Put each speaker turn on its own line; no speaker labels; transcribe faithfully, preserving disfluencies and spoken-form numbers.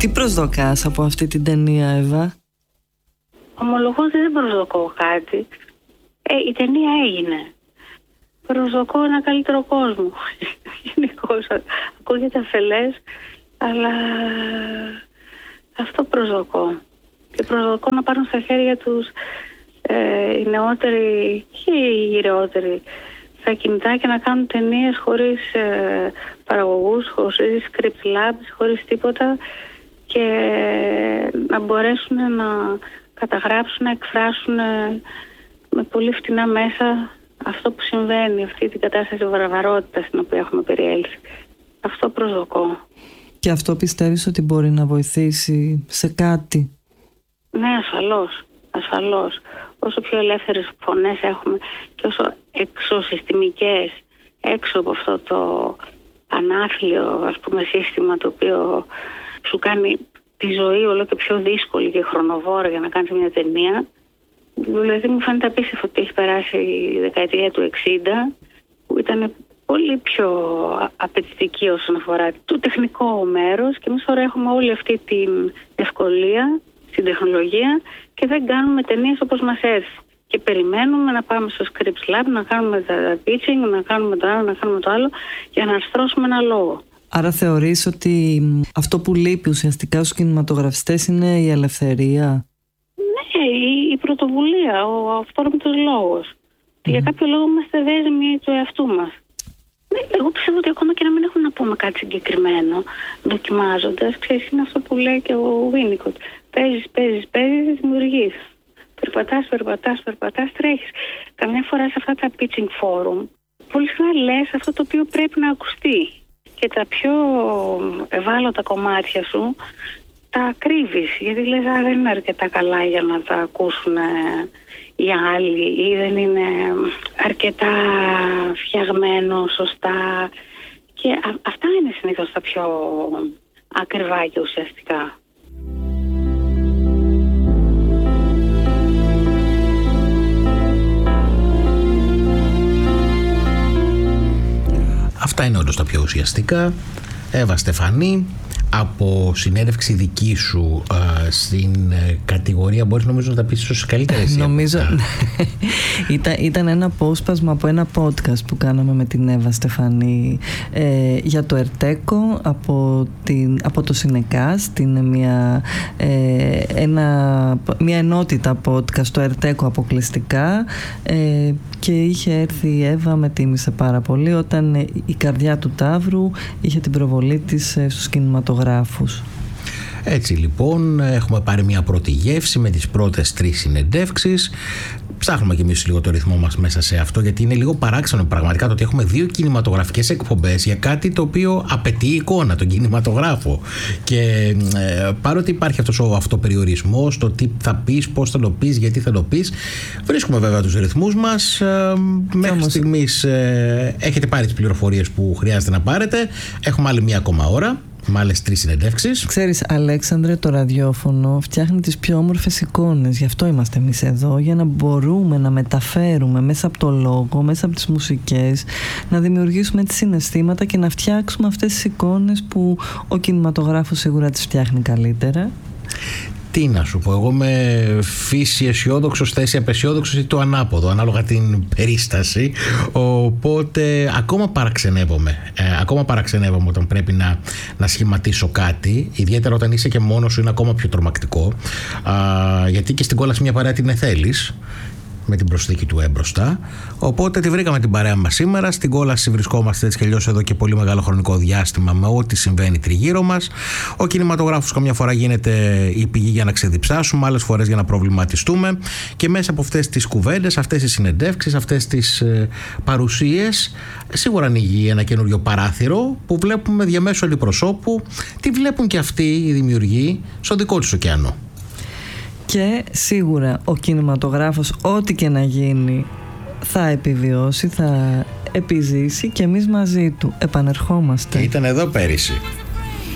Τι προσδοκάς από αυτή την ταινία, Εύα?
Ομολογώ ότι δεν προσδοκώ κάτι. Ε, η ταινία έγινε. Προσδοκώ ένα καλύτερο κόσμο. Γενικώς ακούγεται αφελές, αλλά αυτό προσδοκώ. Και προσδοκώ να πάρουν στα χέρια τους ε, οι νεότεροι και οι γυρεότεροι στα κινητά και να κάνουν ταινίες χωρίς ε, παραγωγούς, χωρίς script labs, χωρίς τίποτα, και να μπορέσουν να καταγράψουν, να εκφράσουν με πολύ φτηνά μέσα αυτό που συμβαίνει, αυτή την κατάσταση βαρβαρότητας στην οποία έχουμε περιέλθει. Αυτό προσδοκώ.
Και αυτό πιστεύεις ότι μπορεί να βοηθήσει σε κάτι?
Ναι, ασφαλώς. Ασφαλώς. Όσο πιο ελεύθερες φωνές έχουμε και όσο εξωσυστημικές, έξω από αυτό το ανάθλιο, ας πούμε, σύστημα το οποίο σου κάνει τη ζωή όλο και πιο δύσκολη και χρονοβόρα για να κάνεις μια ταινία. Δηλαδή μου φαίνεται απίστευτο ότι έχει περάσει η δεκαετία του εξήντα, που ήταν πολύ πιο απαιτητική όσον αφορά το τεχνικό μέρος, και εμείς τώρα έχουμε όλη αυτή την ευκολία στην τεχνολογία και δεν κάνουμε ταινίες όπως μας έρθει. Και περιμένουμε να πάμε στο Scripts Lab, να κάνουμε τα pitching, να κάνουμε το άλλο, να κάνουμε το άλλο, για να αρθρώσουμε ένα λόγο.
Άρα θεωρείς ότι αυτό που λείπει ουσιαστικά στους κινηματογραφιστές είναι η ελευθερία?
Ναι, η, η πρωτοβουλία, ο αυθόρμητος λόγος. Mm. Για κάποιο λόγο είμαστε δέσμοι του εαυτού μας. Ναι, εγώ πιστεύω ότι ακόμα και να μην έχουμε να πούμε κάτι συγκεκριμένο, δοκιμάζοντας, ξέρεις, είναι αυτό που λέει και ο Winnicott. Παίζεις, παίζεις, παίζεις, δημιουργείς. Περπατάς, περπατάς, περπατάς, τρέχεις. Καμιά φορά σε αυτά τα pitching forum, πολύ συχνά λες αυτό το οποίο πρέπει να ακουστεί. Και τα πιο ευάλωτα κομμάτια σου τα κρύβεις, γιατί λες α, δεν είναι αρκετά καλά για να τα ακούσουν οι άλλοι, ή δεν είναι αρκετά φτιαγμένο σωστά. Και α, αυτά είναι συνήθως τα πιο ακριβά και ουσιαστικά.
Αυτά είναι όντως τα πιο ουσιαστικά. Εύα Στεφανή, από συνέντευξη δική σου α, στην ε, κατηγορία, μπορείς νομίζω να τα πεις ίσως καλύτερα εσύ?
Νομίζω ήταν, ήταν ένα απόσπασμα από ένα podcast που κάναμε με την Εύα Στεφανή ε, για το Ερτέκο από, την, από το Σινεκάς. Είναι μια, ε, ένα, μια ενότητα podcast, το Ερτέκο αποκλειστικά, ε, και είχε έρθει η Εύα, με τίμησε πάρα πολύ όταν η καρδιά του Ταύρου είχε την προβολή της στους κινηματογράφους.
Έτσι λοιπόν έχουμε πάρει μια πρώτη γεύση με τις πρώτες τρεις συνεντεύξεις. Ψάχνουμε κι εμείς λίγο το ρυθμό μας μέσα σε αυτό, γιατί είναι λίγο παράξενο πραγματικά το ότι έχουμε δύο κινηματογραφικές εκπομπές για κάτι το οποίο απαιτεί εικόνα, τον κινηματογράφο. Και ε, παρότι υπάρχει αυτός ο αυτοπεριορισμός, το τι θα πεις, πώς θα το πεις, γιατί θα το πεις, βρίσκουμε βέβαια τους ρυθμούς μας. Ε, μέχρι όμως στιγμής ε, έχετε πάρει τις πληροφορίες που χρειάζεται να πάρετε. Έχουμε άλλη μία ακόμα ώρα, με άλλες τρεις συνεντεύξεις.
Ξέρεις, Αλέξανδρε, το ραδιόφωνο φτιάχνει τις πιο όμορφες εικόνες. Γι' αυτό είμαστε εμείς εδώ, για να μπορούμε να μεταφέρουμε μέσα από το λόγο, μέσα από τις μουσικές, να δημιουργήσουμε τις συναισθήματα και να φτιάξουμε αυτές τις εικόνες που ο κινηματογράφος σίγουρα τις φτιάχνει καλύτερα.
Τι να σου πω, εγώ είμαι φύση αισιόδοξος, θέση απεσιόδοξος ή το ανάποδο, ανάλογα την περίσταση. Οπότε ακόμα παραξενεύομαι. Ε, ακόμα παραξενεύομαι όταν πρέπει να, να σχηματίσω κάτι. Ιδιαίτερα όταν είσαι και μόνος σου, είναι ακόμα πιο τρομακτικό. Α, γιατί και στην κόλαση μια παρέα την θέλεις, με την προσθήκη του έμπροστα. Οπότε τη βρήκαμε την παρέα μας σήμερα. Στην κόλαση βρισκόμαστε έτσι κι αλλιώς εδώ και πολύ μεγάλο χρονικό διάστημα, με ό,τι συμβαίνει τριγύρω μας. Ο κινηματογράφος καμιά φορά γίνεται η πηγή για να ξεδιψάσουμε, άλλες φορές για να προβληματιστούμε. Και μέσα από αυτές τις κουβέντες, αυτές τις συνεντεύξεις, αυτές τις ε, παρουσίες, σίγουρα ανοίγει ένα καινούριο παράθυρο που βλέπουμε διαμέσου αντιπροσώπου. Τι βλέπουν και αυτοί οι δημιουργοί στο δικό τους ωκεανό.
Και σίγουρα ο κινηματογράφος, ό,τι και να γίνει, θα επιβιώσει, θα επιζήσει, και εμείς μαζί του επανερχόμαστε.
Και ήταν εδώ πέρυσι.